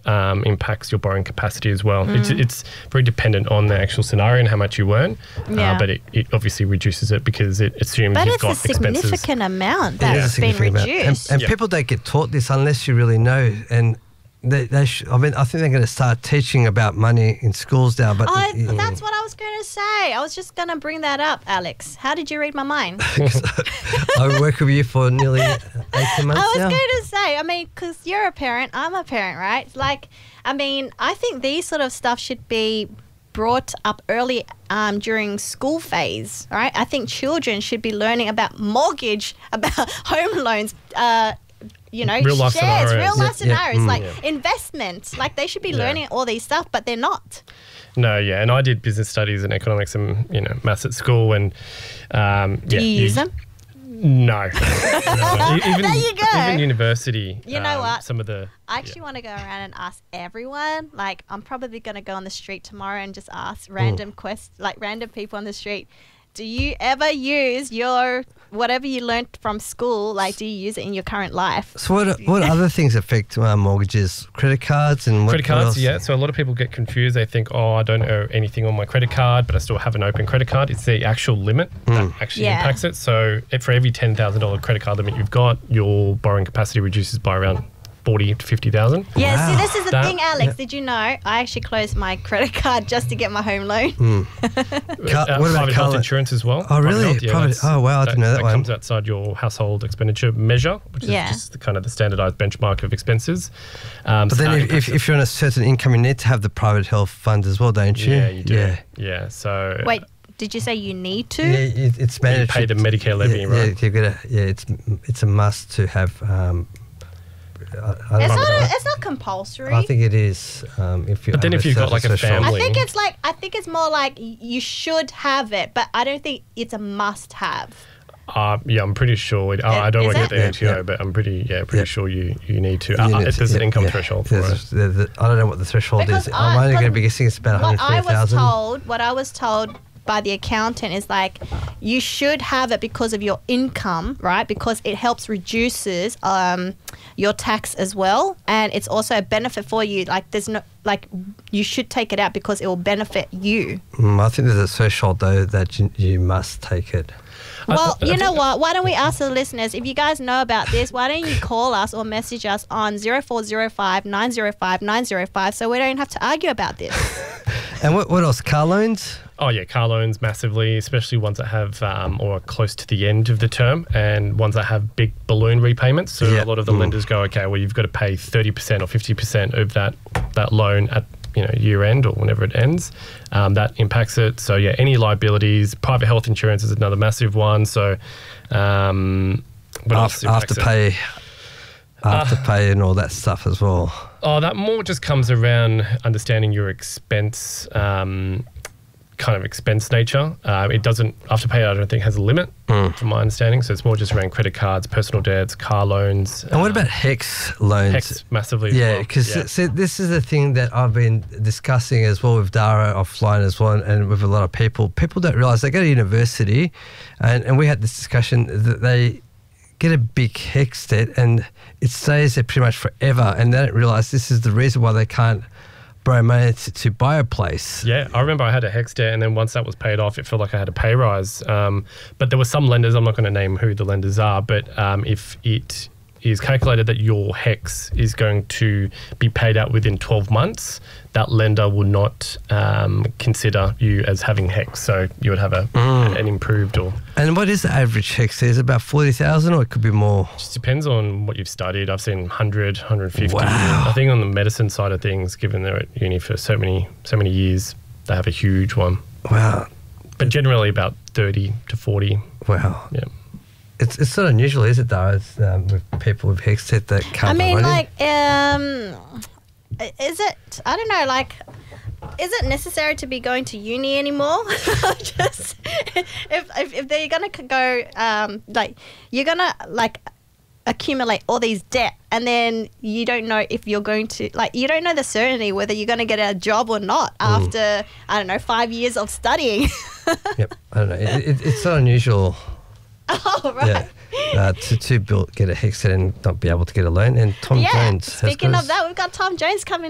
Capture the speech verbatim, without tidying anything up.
um, impacts your borrowing capacity as well. Mm. It's it's very dependent on the actual scenario and how much you earn, Yeah. uh, but it, it obviously reduces it because it assumes But you've it's a got expenses. significant amount It is a that's been significant amount. reduced. And, and Yeah. people don't get taught this unless you really know. And they, they sh- I mean, I think they're going to start teaching about money in schools now. But Oh, Mm. that's what I was going to say. I was just going to bring that up, Alex. How did you read my mind? I work with you for nearly eighteen months I was now. going to say, I mean, because you're a parent, I'm a parent, right? Like, I mean, I think these sort of stuff should be brought up early um, during school phase, right? I think children should be learning about mortgage, about home loans, uh, you know, Real life shares, scenarios. real life Yeah, yeah, scenarios, mm. like Yeah. investment. Like they should be Yeah. learning all these stuff, but they're not. No, yeah, and I did business studies and economics and you know maths at school, and um, Do yeah, you use them? No. no. Even, There you go. Even university. You know um, what? Some of the. I actually want to go around and ask everyone. Like, I'm probably going to go on the street tomorrow and just ask random quest, like random people on the street. Do you ever use your whatever you learned from school? Like, do you use it in your current life? So what what other things affect uh, mortgages? Credit cards and what, Credit what cards, else? yeah. So a lot of people get confused. They think, oh, I don't owe anything on my credit card, but I still have an open credit card. It's the actual limit that actually Yeah. impacts it. So if for every ten thousand dollars credit card limit you've got, your borrowing capacity reduces by around forty to fifty thousand. Yeah, Wow. see, this is the That- thing, Alex. yeah. Did you know I actually closed my credit card just to get my home loan? Car- Uh, what about private health car- insurance as well. Oh, Private really? health, yeah, Private- that's- oh, wow, I didn't know that one. comes outside your household expenditure measure, which is Yeah. just the, kind of the standardized benchmark of expenses. Um, But so then that if, impacts if, it. if you're on a certain income, you need to have the private health fund as well, don't you? yeah, you do. Yeah. Yeah, so Wait, did you say you need to? Yeah, it, it's you mandatory. pay the Medicare levy, yeah, right? Yeah, you've got to, yeah, it's it's a must to have. Um, I, I, don't It's know. not. It's not compulsory. I think it is. Um, if you But then have if you've got, like, a threshold. I family- think it's like. I think it's more like y- you should have it, but I don't think it's a must-have. Uh, yeah, I'm pretty sure. It, uh, I don't Is work it? at the Yeah, A T O, yeah. but I'm pretty, yeah, pretty Yeah. sure you, you need to. You Uh, need uh, to- there's an yeah, income yeah. threshold for There's it. a- there's a- I don't know what the threshold Because is. I- I'm only going to because be guessing it's about What I was one hundred fifty thousand. told, what I was told by the accountant is like, you should have it because of your income, right? Because it helps reduces um, your tax as well, and it's also a benefit for you. Like, there's no like, you should take it out because it will benefit you. Mm, I think there's a threshold though that you, you must take it. I- Well, I you know think- what? Why don't we ask the listeners, if you guys know about this, why don't you call us or message us on zero four zero five nine zero five nine zero five so we don't have to argue about this. And what what else? Car loans? Oh yeah, car loans massively, especially ones that have um, or are close to the end of the term, and ones that have big balloon repayments. So Yeah. a lot of the Mm. lenders go, okay, well you've got to pay thirty percent or fifty percent of that that loan at you know year end or whenever it ends. Um, that impacts it. So yeah, any liabilities, private health insurance is another massive one. So um, what else After, impacts it? after pay, after pay, and all that stuff as well. Oh, that more just comes around understanding your expense, um, kind of expense nature. Uh, it doesn't, Afterpay I don't think has a limit Mm. from my understanding. So it's more just around credit cards, personal debts, car loans. And what about HEX loans? HEX massively as Yeah, well. because Yeah. this is the thing that I've been discussing as well with Dara offline as well, and with a lot of people. People don't realise they go to university, and, and we had this discussion that they get a big HEX debt and it stays there pretty much forever, and they don't realise this is the reason why they can't borrow money to, to buy a place. Yeah, I remember I had a HEX debt, and then once that was paid off, it felt like I had a pay rise. Um, but there were some lenders, I'm not going to name who the lenders are, but um, if it is calculated that your HEX is going to be paid out within twelve months, that lender will not um, consider you as having HEX. So you would have a Mm. an improved, or And what is the average HEX? Is it about forty thousand, or it could be more? just depends on what you've studied. I've seen one hundred, one hundred fifty. Wow. I think on the medicine side of things, given they're at uni for so many so many years, they have a huge one. Wow, But generally about thirty to forty. wow. Yeah. It's it's not unusual, is it, Dara? It's, um, with people with HEX debt that can't I mean, borrow money? like, um, is it, I don't know, like, is it necessary to be going to uni anymore? Just, if, if, if they're going to go, um, like, you're going to, like, accumulate all these debt, and then you don't know if you're going to, like, you don't know the certainty whether you're going to get a job or not after, I don't know, five years of studying. Yep, I don't know. It, it, it's not unusual. Oh, right. Yeah, uh, to to build, get a HEX debt and not be able to get a loan. And Tom Yeah, Jones has speaking got of us- that, we've got Tom Jones coming